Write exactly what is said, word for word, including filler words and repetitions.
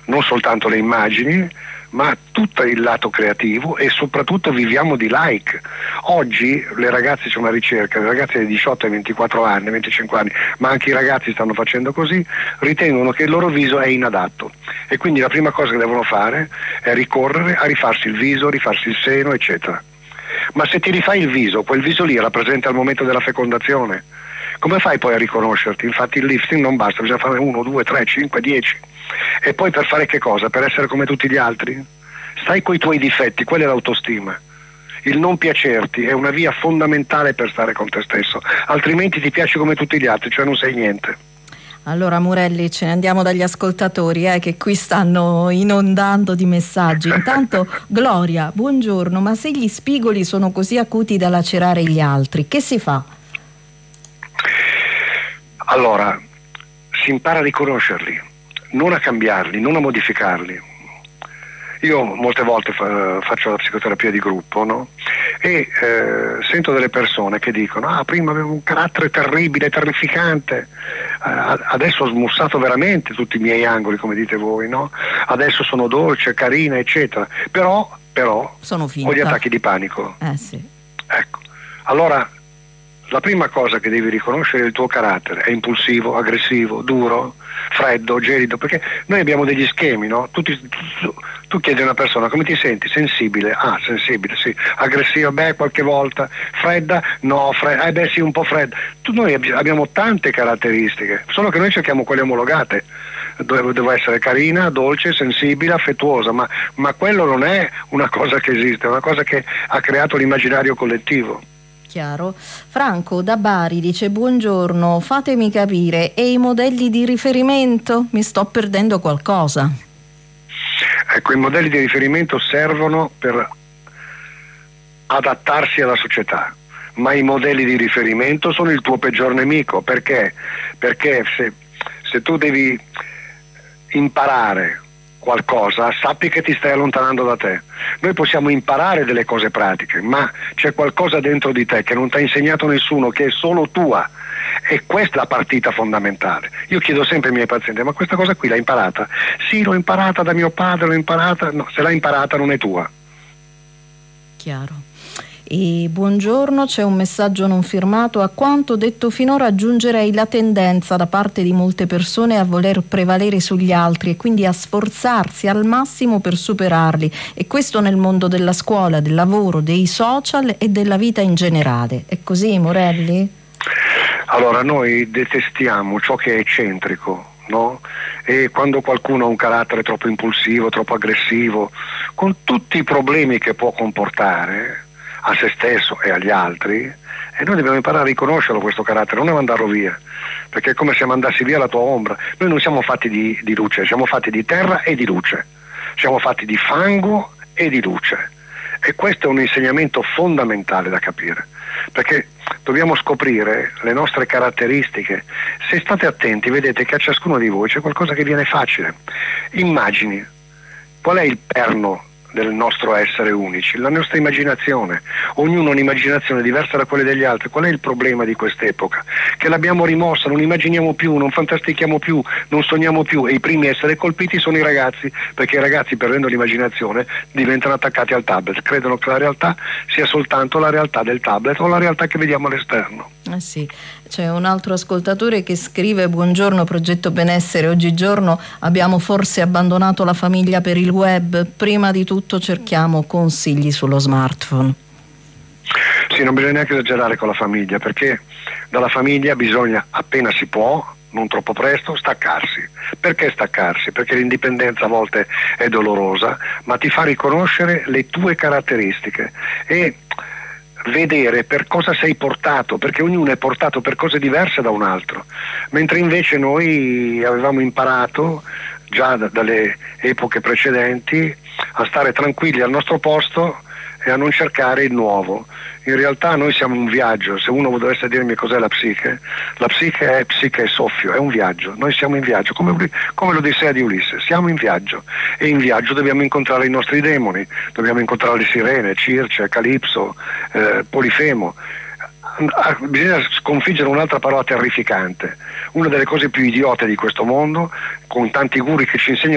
non soltanto le immagini, ma tutto il lato creativo, e soprattutto viviamo di like. Oggi le ragazze, c'è una ricerca, le ragazze dai diciotto ai ventiquattro anni, venticinque anni, ma anche i ragazzi stanno facendo così, ritengono che il loro viso è inadatto, e quindi la prima cosa che devono fare è ricorrere a rifarsi il viso, rifarsi il seno, eccetera. Ma se ti rifai il viso, quel viso lì era presente al momento della fecondazione, come fai poi a riconoscerti? Infatti il lifting non basta, bisogna fare uno, due, tre, cinque, dieci. E poi per fare che cosa? Per essere come tutti gli altri? Stai coi tuoi difetti, quella è l'autostima. Il non piacerti è una via fondamentale per stare con te stesso, altrimenti ti piaci come tutti gli altri, cioè non sei niente. Allora Morelli, ce ne andiamo dagli ascoltatori eh, che qui stanno inondando di messaggi. Intanto Gloria, buongiorno, ma se gli spigoli sono così acuti da lacerare gli altri, che si fa? Allora, si impara a riconoscerli, non a cambiarli, non a modificarli. Io molte volte fa, faccio la psicoterapia di gruppo, no? E eh, sento delle persone che dicono: ah, prima avevo un carattere terribile, terrificante, eh, adesso ho smussato veramente tutti i miei angoli, come dite voi, no? Adesso sono dolce, carina, eccetera. Però, però sono finta. Ho gli attacchi di panico. Eh sì. Ecco, allora la prima cosa che devi riconoscere è il tuo carattere. È impulsivo, aggressivo, duro, freddo, gelido, perché noi abbiamo degli schemi, no? Tu, ti, tu, tu chiedi a una persona: come ti senti? Sensibile? Ah, sensibile, sì. Aggressiva? Beh, qualche volta. Fredda? No, fredda. Eh beh, sì, un po' fredda. Tu, noi ab- abbiamo tante caratteristiche, solo che noi cerchiamo quelle omologate. Devo, devo essere carina, dolce, sensibile, affettuosa, ma, ma quello non è una cosa che esiste, è una cosa che ha creato l'immaginario collettivo. Chiaro. Franco da Bari dice: buongiorno, fatemi capire, e i modelli di riferimento? Mi sto perdendo qualcosa. Ecco, i modelli di riferimento servono per adattarsi alla società, ma i modelli di riferimento sono il tuo peggior nemico. Perché? Perché se, se tu devi imparare qualcosa, sappi che ti stai allontanando da te. Noi possiamo imparare delle cose pratiche, ma c'è qualcosa dentro di te che non ti ha insegnato nessuno, che è solo tua, e questa è la partita fondamentale. Io chiedo sempre ai miei pazienti: ma questa cosa qui l'hai imparata? Sì, l'ho imparata da mio padre, l'ho imparata. No, se l'hai imparata non è tua. Chiaro. E buongiorno, c'è un messaggio non firmato: a quanto detto finora aggiungerei la tendenza da parte di molte persone a voler prevalere sugli altri e quindi a sforzarsi al massimo per superarli, e questo nel mondo della scuola, del lavoro, dei social e della vita in generale. È così, Morelli? Allora, noi detestiamo ciò che è eccentrico, no? E quando qualcuno ha un carattere troppo impulsivo, troppo aggressivo, con tutti i problemi che può comportare a se stesso e agli altri, e noi dobbiamo imparare a riconoscerlo questo carattere, non a mandarlo via, perché è come se mandassi via la tua ombra. Noi non siamo fatti di, di luce, siamo fatti di terra e di luce, siamo fatti di fango e di luce, e questo è un insegnamento fondamentale da capire, perché dobbiamo scoprire le nostre caratteristiche. Se state attenti vedete che a ciascuno di voi c'è qualcosa che viene facile. Immagini, qual è il perno del nostro essere unici? La nostra immaginazione. Ognuno ha un'immaginazione diversa da quelle degli altri. Qual è il problema di quest'epoca? Che l'abbiamo rimossa, non immaginiamo più, non fantastichiamo più, non sogniamo più, e i primi a essere colpiti sono i ragazzi, perché i ragazzi, perdendo l'immaginazione, diventano attaccati al tablet, credono che la realtà sia soltanto la realtà del tablet o la realtà che vediamo all'esterno. Eh sì, c'è un altro ascoltatore che scrive: buongiorno Progetto Benessere, oggigiorno abbiamo forse abbandonato la famiglia per il web, prima di tutto cerchiamo consigli sullo smartphone. Sì, non bisogna neanche esagerare con la famiglia, perché dalla famiglia bisogna, appena si può, non troppo presto, staccarsi. Perché staccarsi? Perché l'indipendenza a volte è dolorosa, ma ti fa riconoscere le tue caratteristiche e vedere per cosa sei portato, perché ognuno è portato per cose diverse da un altro, mentre invece noi avevamo imparato già da, dalle epoche precedenti a stare tranquilli al nostro posto e a non cercare il nuovo. In realtà noi siamo un viaggio. Se uno dovesse dirmi cos'è la psiche, la psiche è psiche e soffio, è un viaggio. Noi siamo in viaggio, come, come l'Odissea di Ulisse, siamo in viaggio, e in viaggio dobbiamo incontrare i nostri demoni, dobbiamo incontrare le sirene, Circe, Calipso, eh, Polifemo. Bisogna sconfiggere un'altra parola terrificante, una delle cose più idiote di questo mondo, con tanti guru che ci insegnano